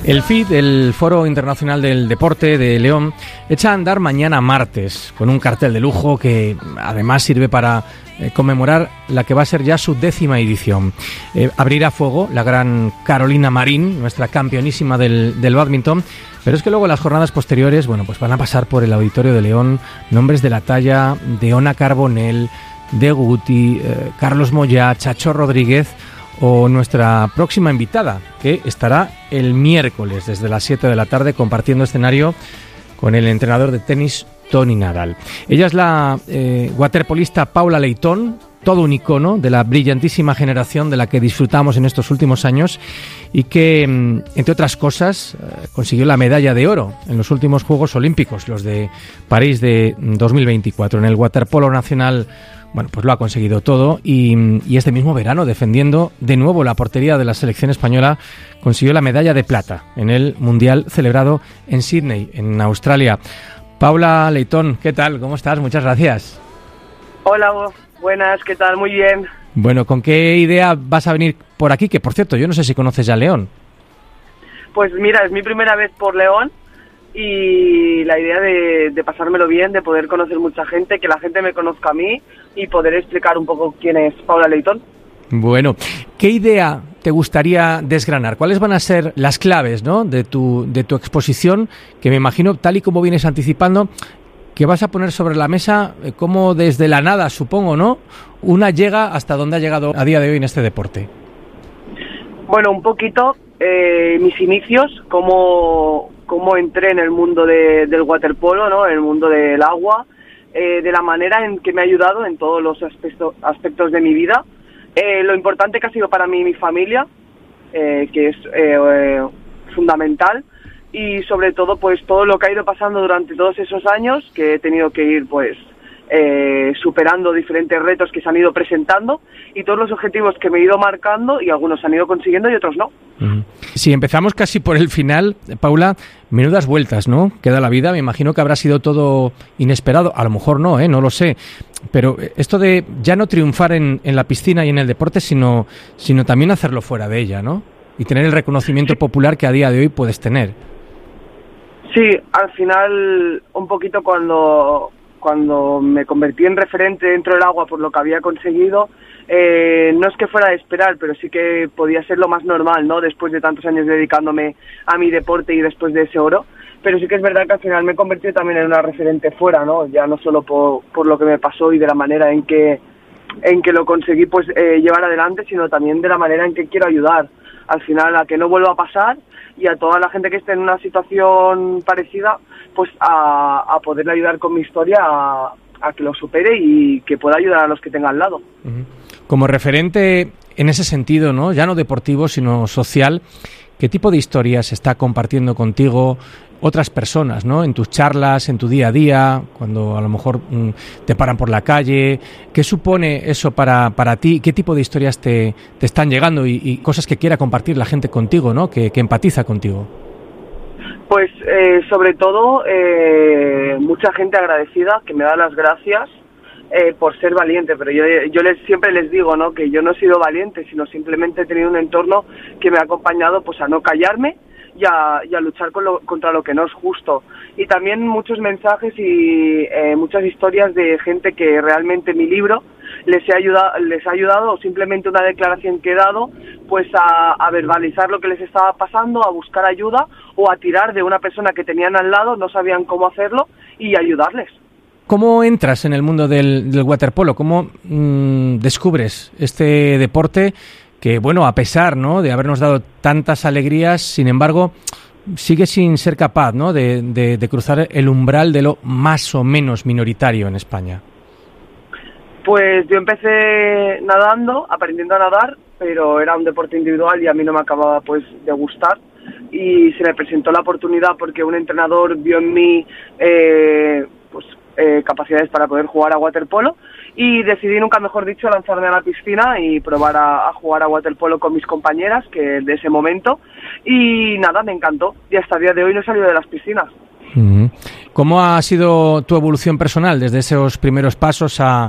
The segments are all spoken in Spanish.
El FID, el Foro Internacional del Deporte de León, echa a andar mañana martes con un cartel de lujo que además sirve para conmemorar la que va a ser ya su 10ª edición. Abrirá fuego la gran Carolina Marín, nuestra campeonísima del bádminton, pero es que luego las jornadas posteriores, bueno, pues van a pasar por el Auditorio de León nombres de la talla de Ona Carbonell, de Guti, Carlos Moyá, Chacho Rodríguez o nuestra próxima invitada, que estará el miércoles desde las 7 de la tarde compartiendo escenario con el entrenador de tenis Toni Nadal. Ella es la waterpolista Paula Leitón, todo un icono de la brillantísima generación de la que disfrutamos en estos últimos años y que, entre otras cosas, consiguió la medalla de oro en los últimos Juegos Olímpicos, los de París de 2024. En el waterpolo nacional, bueno, pues lo ha conseguido todo y este mismo verano, defendiendo de nuevo la portería de la selección española, consiguió la medalla de plata en el Mundial celebrado en Sydney, en Australia. Paula Leitón, ¿qué tal? ¿Cómo estás? Muchas gracias. Hola, buenas, ¿qué tal? Muy bien. Bueno, ¿con qué idea vas a venir por aquí? Que, por cierto, yo no sé si conoces ya León. Pues mira, es mi primera vez por León y la idea de pasármelo bien, de poder conocer mucha gente, que la gente me conozca a mí y poder explicar un poco quién es Paula Leitón. Bueno, ¿qué idea te gustaría desgranar? ¿Cuáles van a ser las claves, ¿no?, de tu exposición? Que me imagino, tal y como vienes anticipando, que vas a poner sobre la mesa como desde la nada, supongo, ¿no?, una llega hasta donde ha llegado a día de hoy en este deporte. Bueno, un poquito mis inicios, cómo entré en el mundo del waterpolo, ¿no?, en el mundo del agua, de la manera en que me ha ayudado en todos los aspectos de mi vida. Lo importante que ha sido para mí mi familia, que es fundamental, y sobre todo pues todo lo que ha ido pasando durante todos esos años, que he tenido que ir pues superando diferentes retos que se han ido presentando y todos los objetivos que me he ido marcando, y algunos se han ido consiguiendo y otros no. Si empezamos casi por el final, Paula, menudas vueltas, ¿no?, que da la vida. Me imagino que habrá sido todo inesperado, a lo mejor no, no lo sé, pero esto de ya no triunfar en la piscina y en el deporte, sino también hacerlo fuera de ella, ¿no?, y tener el reconocimiento popular que a día de hoy puedes tener. Sí, al final un poquito cuando me convertí en referente dentro del agua por lo que había conseguido, no es que fuera de esperar, pero sí que podía ser lo más normal, ¿no?, después de tantos años dedicándome a mi deporte y después de ese oro. Pero sí que es verdad que al final me he convertido también en una referente fuera, ¿no?, ya no solo por lo que me pasó y de la manera en que lo conseguí pues llevar adelante, sino también de la manera en que quiero ayudar al final a que no vuelva a pasar, y a toda la gente que esté en una situación parecida, pues a poderle ayudar con mi historia a que lo supere y que pueda ayudar a los que tenga al lado. Como referente en ese sentido, ¿no?, ya no deportivo, sino social, ¿qué tipo de historias está compartiendo contigo otras personas, ¿no?, en tus charlas, en tu día a día, cuando a lo mejor te paran por la calle? ¿Qué supone eso para ti? ¿Qué tipo de historias te están llegando y cosas que quiera compartir la gente contigo, ¿no?, que empatiza contigo? Pues sobre todo mucha gente agradecida que me da las gracias por ser valiente, pero yo siempre les digo, ¿no?, que yo no he sido valiente, sino simplemente he tenido un entorno que me ha acompañado pues a no callarme y a luchar contra lo que no es justo. Y también muchos mensajes y muchas historias de gente que realmente mi libro les ha ayudado, o simplemente una declaración que he dado, pues a verbalizar lo que les estaba pasando, a buscar ayuda o a tirar de una persona que tenían al lado, no sabían cómo hacerlo, y ayudarles. ¿Cómo entras en el mundo del waterpolo? ¿Cómo descubres este deporte que, bueno, a pesar, ¿no?, de habernos dado tantas alegrías, sin embargo, sigue sin ser capaz, ¿no?, de cruzar el umbral de lo más o menos minoritario en España? Pues yo empecé nadando, aprendiendo a nadar, pero era un deporte individual y a mí no me acababa pues de gustar, y se me presentó la oportunidad porque un entrenador vio en mí capacidades para poder jugar a waterpolo, y decidí, nunca mejor dicho, lanzarme a la piscina y probar a jugar a waterpolo con mis compañeras que de ese momento, y nada, me encantó y hasta el día de hoy no he salido de las piscinas. ¿Cómo ha sido tu evolución personal desde esos primeros pasos a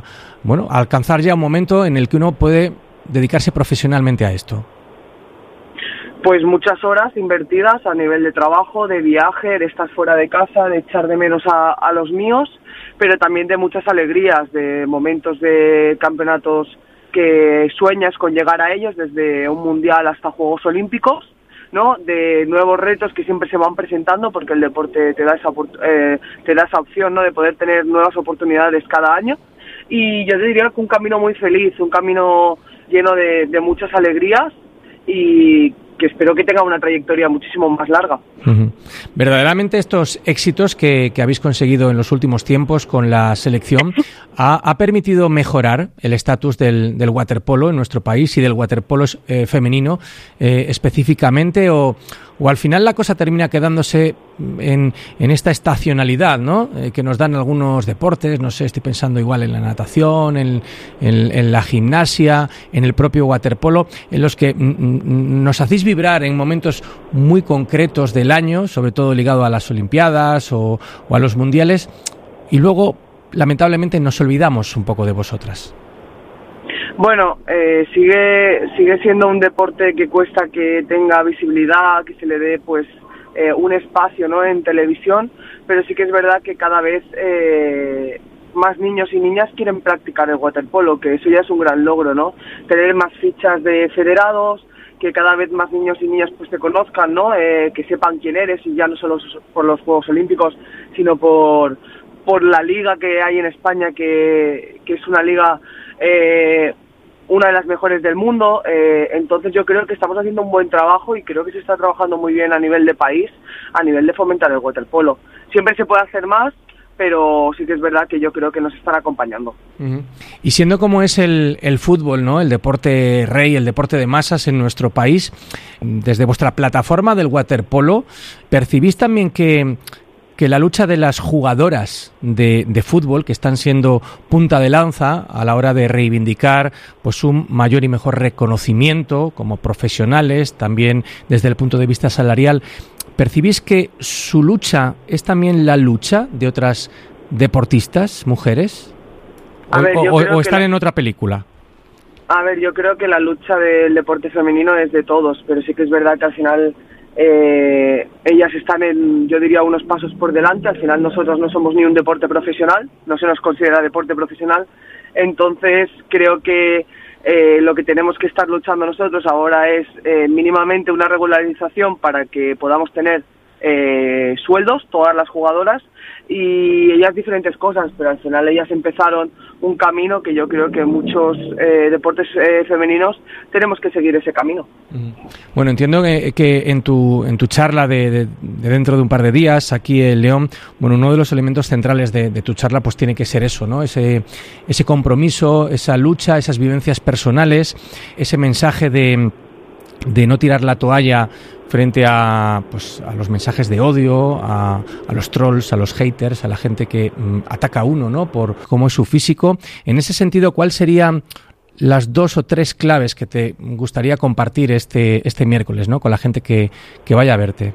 alcanzar ya un momento en el que uno puede dedicarse profesionalmente a esto? Pues muchas horas invertidas a nivel de trabajo, de viaje, de estar fuera de casa, de echar de menos a los míos, pero también de muchas alegrías, de momentos de campeonatos que sueñas con llegar a ellos, desde un mundial hasta Juegos Olímpicos, ¿no? De nuevos retos que siempre se van presentando, porque el deporte te da esa opción, ¿no? De poder tener nuevas oportunidades cada año. Y yo te diría que un camino muy feliz, un camino lleno de muchas alegrías, y que espero que tenga una trayectoria muchísimo más larga. Uh-huh. Verdaderamente estos éxitos que habéis conseguido en los últimos tiempos con la selección ha permitido mejorar el estatus del waterpolo en nuestro país y del waterpolo femenino específicamente, o al final la cosa termina quedándose en esta estacionalidad, ¿no? Que nos dan algunos deportes, no sé, estoy pensando igual en la natación, en la gimnasia, en el propio waterpolo, en los que nos hacéis vibrar en momentos muy concretos del año, sobre todo ligado a las Olimpiadas o a los mundiales, y luego lamentablemente nos olvidamos un poco de vosotras. Bueno, sigue siendo un deporte que cuesta que tenga visibilidad, que se le dé pues un espacio, ¿no?, en televisión, pero sí que es verdad que cada vez más niños y niñas quieren practicar el waterpolo, que eso ya es un gran logro, ¿no? Tener más fichas de federados, que cada vez más niños y niñas pues te conozcan, ¿no? Que sepan quién eres, y ya no solo por los Juegos Olímpicos, sino por la liga que hay en España, que es una liga una de las mejores del mundo. Entonces yo creo que estamos haciendo un buen trabajo, y creo que se está trabajando muy bien a nivel de país, a nivel de fomentar el waterpolo. Siempre se puede hacer más, pero sí que es verdad que yo creo que nos están acompañando. Uh-huh. Y siendo como es el fútbol, ¿no?, el deporte rey, el deporte de masas en nuestro país, desde vuestra plataforma del waterpolo, ¿percibís también que la lucha de las jugadoras de fútbol, que están siendo punta de lanza a la hora de reivindicar pues un mayor y mejor reconocimiento como profesionales, también desde el punto de vista salarial, percibís que su lucha es también la lucha de otras deportistas, mujeres? ¿O están en otra película? A ver, yo creo que la lucha del deporte femenino es de todos, pero sí que es verdad que al final ellas están yo diría, unos pasos por delante. Al final nosotros no somos ni un deporte profesional, no se nos considera deporte profesional, entonces creo que lo que tenemos que estar luchando nosotros ahora es mínimamente una regularización para que podamos tener sueldos, todas las jugadoras, y ellas diferentes cosas, pero al final ellas empezaron un camino que yo creo que muchos deportes femeninos tenemos que seguir ese camino. Bueno, entiendo que en tu charla de dentro de un par de días aquí en León, bueno, uno de los elementos centrales de tu charla pues tiene que ser eso, ¿no? Ese compromiso, esa lucha, esas vivencias personales, ese mensaje de no tirar la toalla frente a los mensajes de odio, a los trolls, a los haters, a la gente que ataca a uno, ¿no?, por cómo es su físico. En ese sentido, ¿cuáles serían las 2 o 3 claves que te gustaría compartir este miércoles, ¿no?, con la gente que vaya a verte?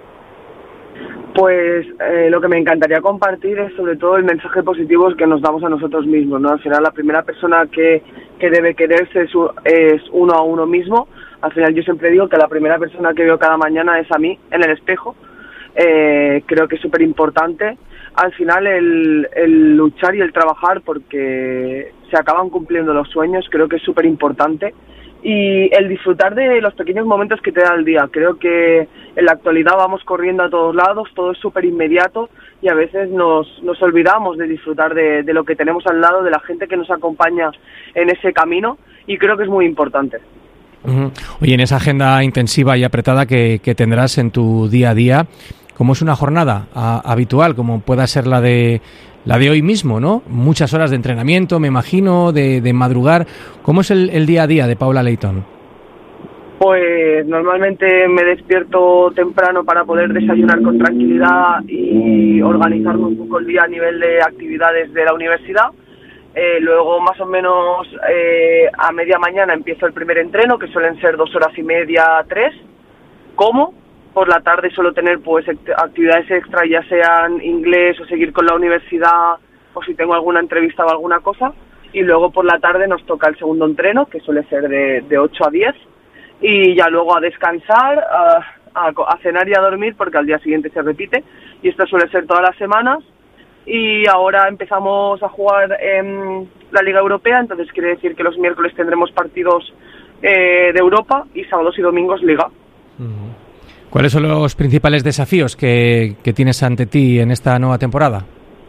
Pues lo que me encantaría compartir es sobre todo el mensaje positivo que nos damos a nosotros mismos, ¿no? Al final la primera persona que debe quererse es uno a uno mismo. Al final yo siempre digo que la primera persona que veo cada mañana es a mí, en el espejo. Creo que es súper importante. Al final el luchar y el trabajar porque se acaban cumpliendo los sueños, creo que es súper importante. Y el disfrutar de los pequeños momentos que te da el día. Creo que en la actualidad vamos corriendo a todos lados, todo es súper inmediato, y a veces nos olvidamos de disfrutar de lo que tenemos al lado, de la gente que nos acompaña en ese camino, y creo que es muy importante. Uh-huh. Oye, en esa agenda intensiva y apretada que tendrás en tu día a día, ¿cómo es una jornada habitual, como pueda ser la de hoy mismo, ¿no? Muchas horas de entrenamiento, me imagino, de madrugar. ¿Cómo es el día a día de Paula Leitón? Pues normalmente me despierto temprano para poder desayunar con tranquilidad y organizarme un poco el día a nivel de actividades de la universidad. Luego más o menos a media mañana empiezo el primer entreno, que suelen ser 2 horas y media, 3. Como por la tarde suelo tener pues actividades extra, ya sean inglés o seguir con la universidad, o si tengo alguna entrevista o alguna cosa. Y luego por la tarde nos toca el segundo entreno, que suele ser de 8 a 10. y ya luego a descansar, a cenar y a dormir, porque al día siguiente se repite, y esto suele ser todas las semanas. Y ahora empezamos a jugar en la Liga Europea, entonces quiere decir que los miércoles tendremos partidos de Europa y sábados y domingos Liga. ¿Cuáles son los principales desafíos que tienes ante ti en esta nueva temporada?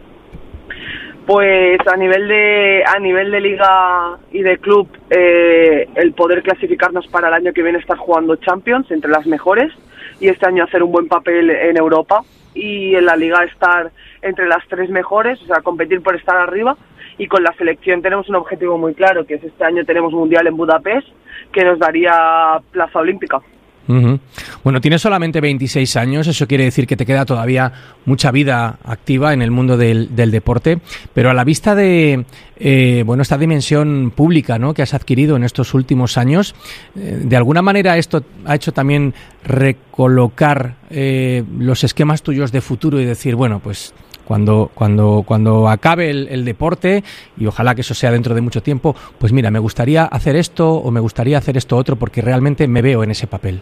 Pues a nivel de liga y de club, el poder clasificarnos para el año que viene, estar jugando Champions entre las mejores, y este año hacer un buen papel en Europa, y en la liga estar entre las 3 mejores, o sea, competir por estar arriba. Y con la selección tenemos un objetivo muy claro, que es este año tenemos Mundial en Budapest, que nos daría plaza olímpica. Uh-huh. Bueno, tienes solamente 26 años, eso quiere decir que te queda todavía mucha vida activa en el mundo del deporte, pero a la vista de esta dimensión pública, ¿no?, que has adquirido en estos últimos años, de alguna manera esto ha hecho también recolocar los esquemas tuyos de futuro y decir, bueno, pues cuando acabe el deporte, y ojalá que eso sea dentro de mucho tiempo, pues mira, me gustaría hacer esto o me gustaría hacer esto otro, porque realmente me veo en ese papel.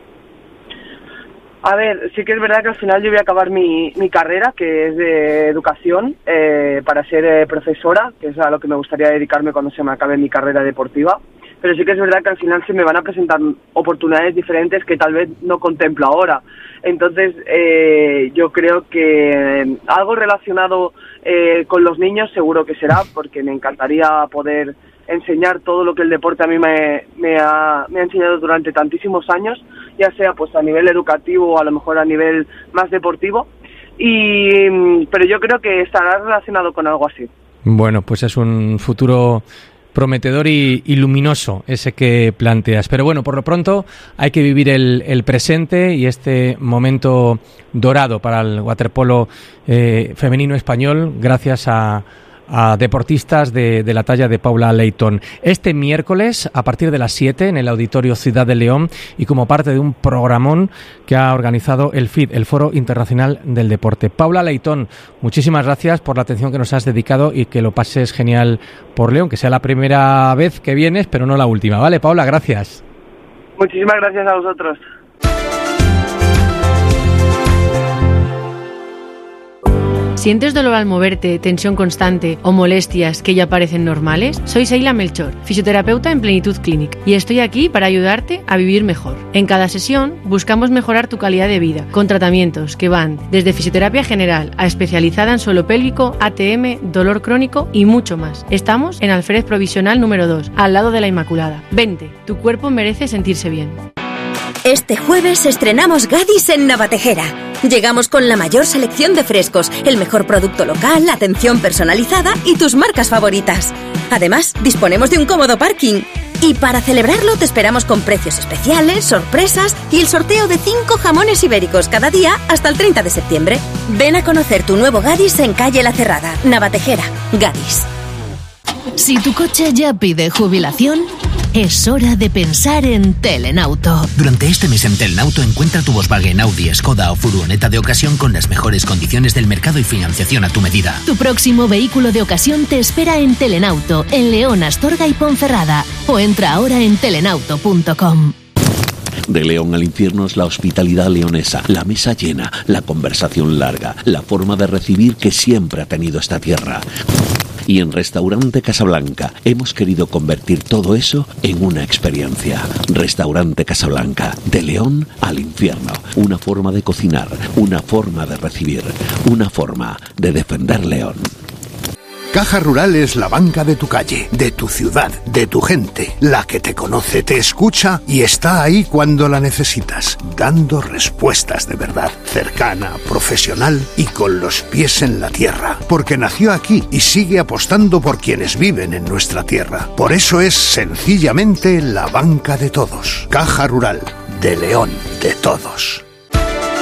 A ver, sí que es verdad que al final yo voy a acabar mi carrera, que es de educación, para ser profesora, que es a lo que me gustaría dedicarme cuando se me acabe mi carrera deportiva. Pero sí que es verdad que al final se me van a presentar oportunidades diferentes que tal vez no contemplo ahora. Entonces, yo creo que algo relacionado con los niños seguro que será, porque me encantaría poder enseñar todo lo que el deporte a mí me ha enseñado durante tantísimos años, ya sea pues a nivel educativo o a lo mejor a nivel más deportivo, pero yo creo que estará relacionado con algo así. Bueno, pues es un futuro prometedor y luminoso ese que planteas. Pero bueno, por lo pronto hay que vivir el presente y este momento dorado para el waterpolo femenino español, gracias a deportistas de la talla de Paula Leitón. Este miércoles, a partir de las 7, en el Auditorio Ciudad de León, y como parte de un programón que ha organizado el FID, el Foro Internacional del Deporte. Paula Leitón, muchísimas gracias por la atención que nos has dedicado y que lo pases genial por León, que sea la primera vez que vienes, pero no la última. ¿Vale, Paula? Gracias. Muchísimas gracias a vosotros. ¿Sientes dolor al moverte, tensión constante o molestias que ya parecen normales? Soy Seila Melchor, fisioterapeuta en Plenitud Clinic, y estoy aquí para ayudarte a vivir mejor. En cada sesión buscamos mejorar tu calidad de vida con tratamientos que van desde fisioterapia general a especializada en suelo pélvico, ATM, dolor crónico y mucho más. Estamos en Alférez Provisional número 2, al lado de la Inmaculada. Vente, tu cuerpo merece sentirse bien. Este jueves estrenamos Gadis en Navatejera. Llegamos con la mayor selección de frescos, el mejor producto local, atención personalizada y tus marcas favoritas. Además, disponemos de un cómodo parking. Y para celebrarlo te esperamos con precios especiales, sorpresas y el sorteo de 5 jamones ibéricos cada día hasta el 30 de septiembre. Ven a conocer tu nuevo Gadis en Calle La Cerrada, Navatejera. Gadis. Si tu coche ya pide jubilación, es hora de pensar en Telenauto. Durante este mes en Telenauto encuentra tu Volkswagen, Audi, Skoda o furgoneta de ocasión con las mejores condiciones del mercado y financiación a tu medida. Tu próximo vehículo de ocasión te espera en Telenauto, en León, Astorga y Ponferrada. O entra ahora en telenauto.com. De León al infierno es la hospitalidad leonesa, la mesa llena, la conversación larga, la forma de recibir que siempre ha tenido esta tierra. Y en Restaurante Casablanca hemos querido convertir todo eso en una experiencia. Restaurante Casablanca, de León al infierno. Una forma de cocinar, una forma de recibir, una forma de defender León. Caja Rural es la banca de tu calle, de tu ciudad, de tu gente, la que te conoce, te escucha y está ahí cuando la necesitas, dando respuestas de verdad, cercana, profesional y con los pies en la tierra, porque nació aquí y sigue apostando por quienes viven en nuestra tierra. Por eso es sencillamente la banca de todos. Caja Rural, de León, de todos.